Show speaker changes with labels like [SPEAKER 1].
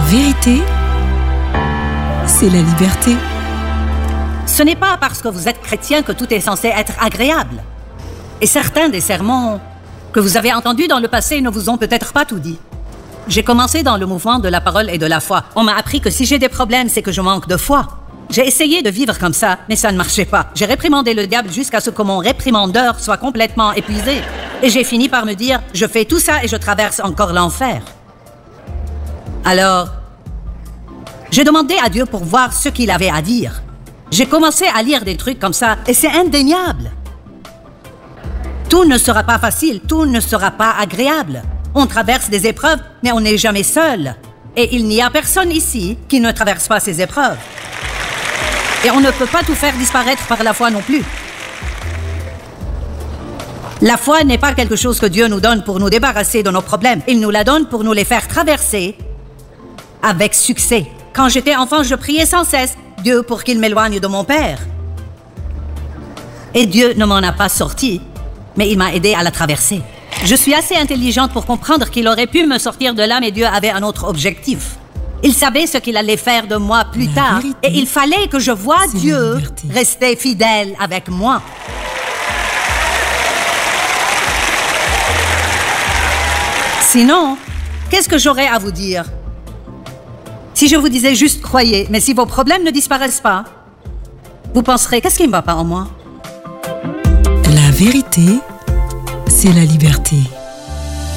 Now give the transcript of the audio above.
[SPEAKER 1] vérité, c'est la liberté.
[SPEAKER 2] Ce n'est pas parce que vous êtes chrétien que tout est censé être agréable. Et certains des sermons que vous avez entendus dans le passé ne vous ont peut-être pas tout dit. J'ai commencé dans le mouvement de la parole et de la foi. On m'a appris que si j'ai des problèmes, c'est que je manque de foi. J'ai essayé de vivre comme ça, mais ça ne marchait pas. J'ai réprimandé le diable jusqu'à ce que mon réprimandeur soit complètement épuisé. Et j'ai fini par me dire, je fais tout ça et je traverse encore l'enfer. Alors, j'ai demandé à Dieu pour voir ce qu'il avait à dire. J'ai commencé à lire des trucs comme ça, et c'est indéniable. Tout ne sera pas facile, tout ne sera pas agréable. On traverse des épreuves, mais on n'est jamais seul. Et il n'y a personne ici qui ne traverse pas ces épreuves. Et on ne peut pas tout faire disparaître par la foi non plus. La foi n'est pas quelque chose que Dieu nous donne pour nous débarrasser de nos problèmes. Il nous la donne pour nous les faire traverser avec succès. Quand j'étais enfant, je priais sans cesse Dieu pour qu'il m'éloigne de mon père. Et Dieu ne m'en a pas sorti, mais il m'a aidé à la traverser. Je suis assez intelligente pour comprendre qu'il aurait pu me sortir de là, mais Dieu avait un autre objectif. Il savait ce qu'il allait faire de moi plus tard, et il fallait que je voie Dieu rester fidèle avec moi. Sinon, qu'est-ce que j'aurais à vous dire? Si je vous disais juste croyez, mais si vos problèmes ne disparaissent pas, vous penserez, qu'est-ce qui ne va pas en moi?
[SPEAKER 1] La vérité, c'est la liberté.